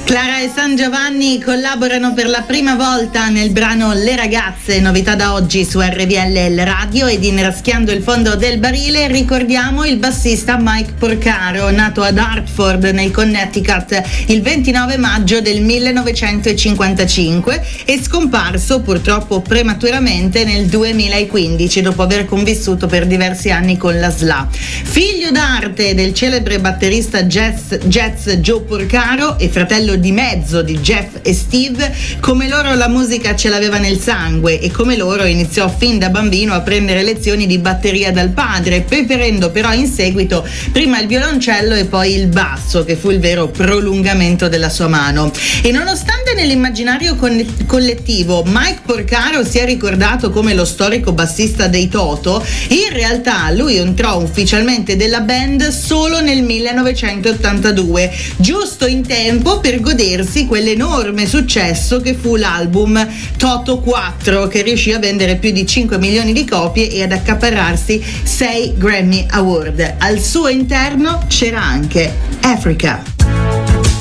Clara e San Giovanni collaborano per la prima volta nel brano Le ragazze, novità da oggi su RVL Radio, ed in Raschiando il fondo del barile ricordiamo il bassista Mike Porcaro, nato ad Hartford nel Connecticut il 29 maggio del 1955 e scomparso purtroppo prematuramente nel 2015 dopo aver convissuto per diversi anni con la SLA. Figlio d'arte del celebre batterista jazz Joe Porcaro e fratello di mezzo di Jeff e Steve, come loro la musica ce l'aveva nel sangue e come loro iniziò fin da bambino a prendere lezioni di batteria dal padre, preferendo però in seguito prima il violoncello e poi il basso, che fu il vero prolungamento della sua mano. E nonostante nell'immaginario collettivo Mike Porcaro sia ricordato come lo storico bassista dei Toto, in realtà lui entrò ufficialmente della band solo nel 1982, giusto in tempo per godersi quell'enorme successo che fu l'album Toto 4, che riuscì a vendere più di 5 milioni di copie e ad accaparrarsi 6 Grammy Award. Al suo interno c'era anche Africa.